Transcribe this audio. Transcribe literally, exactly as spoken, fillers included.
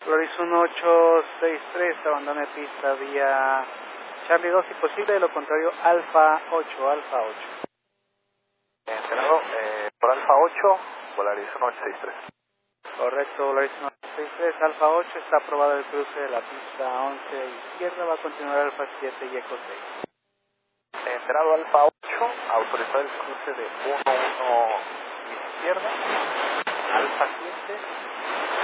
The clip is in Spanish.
Polaris uno ocho seis tres, abandone pista vía Charlie dos si posible, de lo contrario Alfa ocho, Alfa ocho. Entrenado, eh, por Alfa ocho, Polaris uno ocho seis tres. Correcto, Polaris uno ocho seis tres, Alfa ocho, está aprobado el cruce de la pista once izquierda, va a continuar Alfa siete y Eco seis. Entrenado Alfa ocho, autorizar el cruce de uno uno izquierda, Alfa siete,